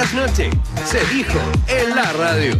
trasnoche. Se dijo en la radio.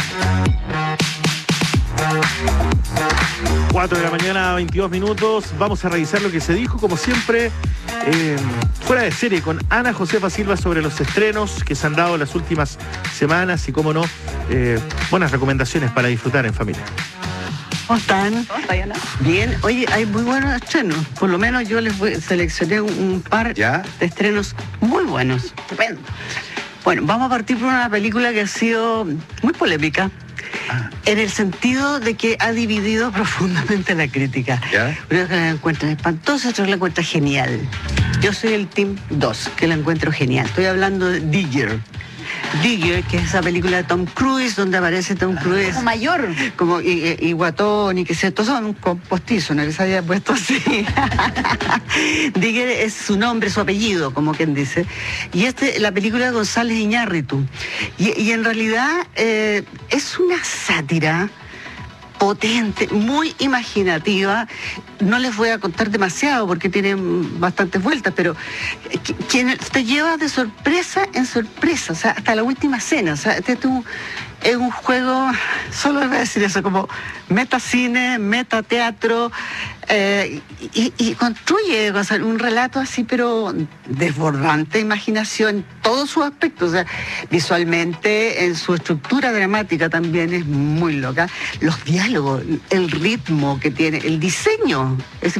4 de la mañana, 22 minutos. Vamos a revisar lo que se dijo, como siempre, fuera de serie, con Ana Josefa Silva sobre los estrenos que se han dado las últimas semanas y, cómo no, buenas recomendaciones para disfrutar en familia. ¿Cómo están? ¿Cómo está, Diana? Bien. Oye, hay muy buenos estrenos. Por lo menos yo seleccioné un par de estrenos muy buenos. Estupendo. Bueno, vamos a partir por una película que ha sido muy polémica. En el sentido de que ha dividido profundamente la crítica. Unos que la encuentran espantosa, otros la encuentran genial. Yo soy el Team 2, que la encuentro genial. Estoy hablando de Digger. Digger, que es esa película de Tom Cruise, donde aparece Tom Cruise Como mayor. como y guatón y que sea, todos son un postizo, no que se haya puesto así. Digger es su nombre, su apellido, como quien dice. Y la película de González Iñárritu. Y en realidad es una sátira potente, muy imaginativa. No les voy a contar demasiado porque tienen bastantes vueltas, pero quien te lleva de sorpresa en sorpresa, o sea, hasta la última escena. O sea, es un juego, solo les voy a decir eso, como metacine, metateatro, y construye, o sea, un relato así, pero desbordante imaginación, todos sus aspectos. O sea, visualmente, en su estructura dramática también es muy loca. Los diálogos, el ritmo que tiene, el diseño.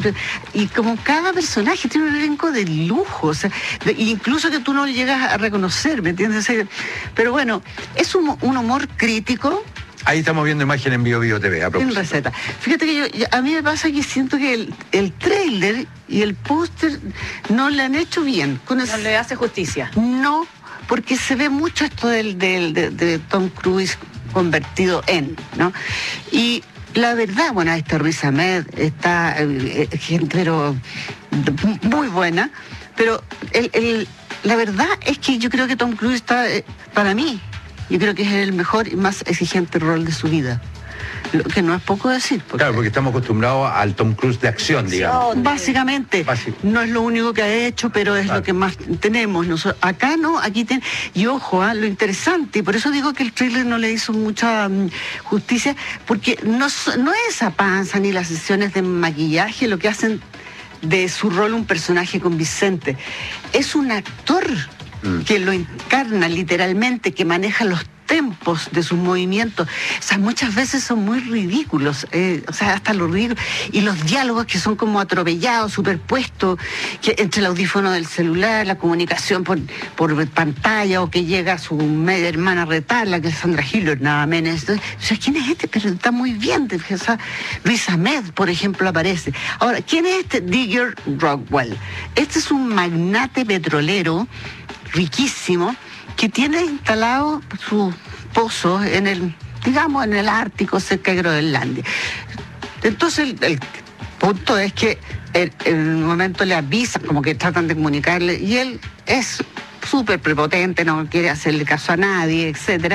Y como cada personaje tiene un elenco de lujo, o sea, incluso que tú no llegas a reconocer, ¿me entiendes? Pero bueno, es un humor crítico. Ahí estamos viendo imagen en Bio TV, a En propósito. receta. Fíjate que a mí me pasa que siento que el tráiler y el póster no le han hecho bien. No le hace justicia. No, porque se ve mucho esto de Tom Cruise convertido en, ¿no? Y la verdad, bueno, está Riz Ahmed, está gente, pero muy buena, pero la verdad es que yo creo que Tom Cruise está, para mí, yo creo que es el mejor y más exigente rol de su vida. Lo que no es poco decir. Claro, porque estamos acostumbrados al Tom Cruise de acción, digamos. Básicamente, no es lo único que ha hecho, pero es lo que más tenemos. Acá no, aquí y ojo, lo interesante, y por eso digo que el thriller no le hizo mucha justicia, porque no es esa panza ni las sesiones de maquillaje lo que hacen de su rol un personaje convincente. Es un actor que lo encarna literalmente, que maneja los tempos de sus movimientos. O sea, muchas veces son muy ridículos, o sea, hasta los ridículos. Y los diálogos que son como atropellados, superpuestos, que entre el audífono del celular, la comunicación por pantalla, o que llega su media hermana a retarla, que es Sandra Hiller, nada menos. O sea, ¿quién es este? Pero está muy bien. O sea, Riz Ahmed, por ejemplo, aparece. Ahora, ¿quién es este Digger Rockwell? Este es un magnate petrolero riquísimo, que tiene instalado sus pozos en el Ártico, cerca de Groenlandia. Entonces el punto es que en un momento le avisan, como que tratan de comunicarle, y él es súper prepotente, no quiere hacerle caso a nadie, etcétera.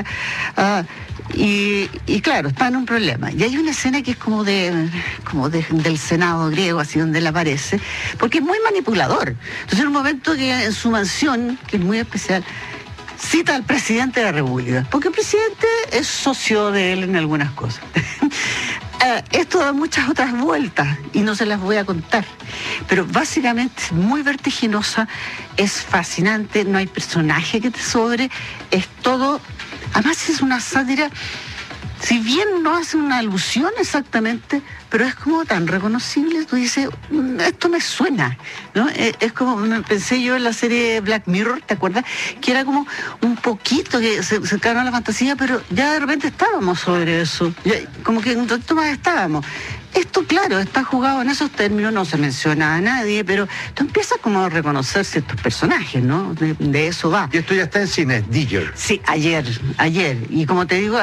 Y claro, está en un problema. Y hay una escena que es como del Senado griego, así donde él aparece, porque es muy manipulador. Entonces en un momento que en su mansión, que es muy especial, cita al presidente de la República, porque el presidente es socio de él en algunas cosas. Esto da muchas otras vueltas y no se las voy a contar, pero básicamente es muy vertiginosa, es fascinante, no hay personaje que te sobre, es todo, además es una sátira, si bien no hace una alusión exactamente, pero es como tan reconocible, tú dices, esto me suena, ¿no? Es como, pensé yo en la serie Black Mirror, ¿te acuerdas? Que era como un poquito que se acercaron a la fantasía, pero ya de repente estábamos sobre eso, ya, como que un rato más estábamos. Esto, claro, está jugado en esos términos, no se menciona a nadie, pero tú empiezas como a reconocer ciertos personajes, ¿no? De eso va. Y esto ya está en cine, Digger. Sí, ayer. Y como te digo,